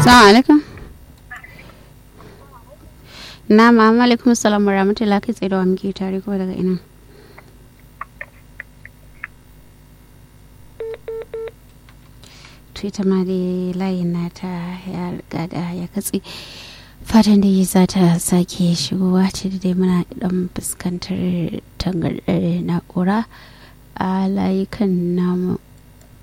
Assalamu alaikum. Na'am, alaikum assalam wa rahmatullahi, kai tsaye da wa muke tare ko daga ina? To ita ma dai layin nata ya riga da ya katse. Fatan da yi za ta sake shigowa ce da dai muna dan fuskantar tangardar na'ura a layukan namu.